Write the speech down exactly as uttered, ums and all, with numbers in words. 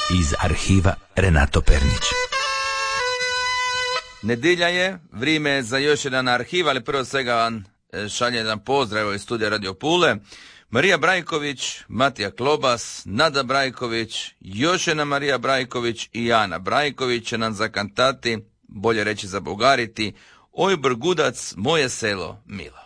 iz arhiva Renato Pernić. Nedjelja je, vrijeme je za još jedan arhiv, ali prvo svega vam šaljem jedan pozdrav iz studija Radio Pule. Marija Brajković, Matija Klobas, Nada Brajković, još jedna Marija Brajković i Ana Brajković će nam zakantati, bolje reći zabogariti, Oj Brgudac, moje selo milo.